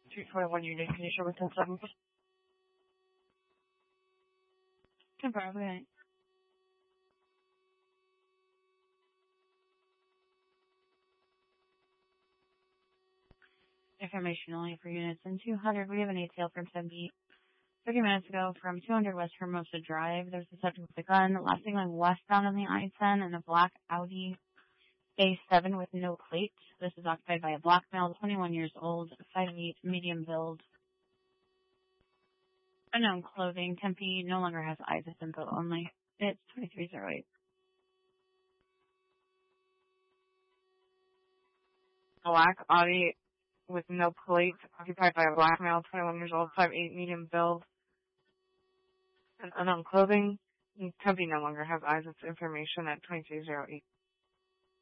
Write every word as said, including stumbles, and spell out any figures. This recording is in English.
two twenty-one unit, can you show me ten seven? Temporarily. Information only for units in two hundred. We have an A T L from seventy, thirty minutes ago from two hundred West Hermosa Drive. There's a subject with a gun, last thing going westbound on the I ten, and a black Audi A seven with no plate. This is occupied by a black male, twenty-one years old, five eight, medium build. Unknown clothing. Tempe no longer has eyes. It's info only. It's twenty-three oh eight. Black Audi with no plate, occupied by a black male, twenty-one years old, five eight, medium build, and unknown clothing. Tempe no longer has eyes. It's information at twenty-three oh eight.